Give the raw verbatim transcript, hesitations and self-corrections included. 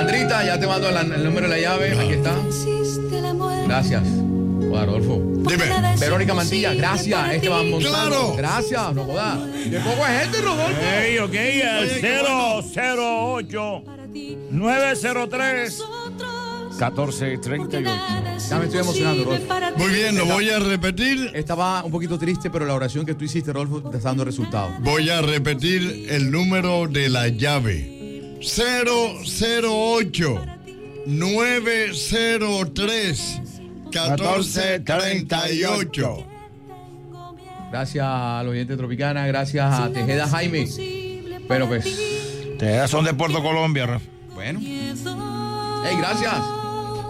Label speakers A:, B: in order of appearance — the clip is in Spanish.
A: Sandrita, ya te mando la, el número de la llave. Aquí está. Gracias. Joder, Rodolfo.
B: Dime.
A: Verónica Mantilla, gracias. Esteban Montalvo.
B: Claro.
A: Gracias, no jodas. ¿Qué poco es este, Rodolfo?
C: Hey, ok, el
B: Oye, qué
C: cero cero ocho nueve cero tres uno cuatro tres ocho.
A: Ya me estoy emocionando, Rodolfo.
B: Muy bien, lo voy a repetir.
A: Estaba un poquito triste, pero la oración que tú hiciste, Rodolfo, te está dando resultados.
B: Voy a repetir el número de la llave. cero cero ocho nueve cero tres uno cuatro tres ocho.
A: Gracias al oyente Tropicana, gracias a Tejeda Jaime. Pero pues,
C: Ustedes son de Puerto Colombia, Rafa.
A: bueno. Hey, gracias.